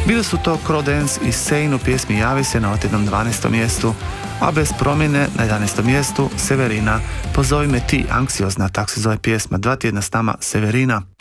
Bili su to Crawdance i Sane u pjesmi Javi se na otjednom 12. mjestu, a bez promjene na 11. mjestu Severina, Pozovi me ti, anksiozna, tako se zove pjesma, 2 tjedna s nama Severina.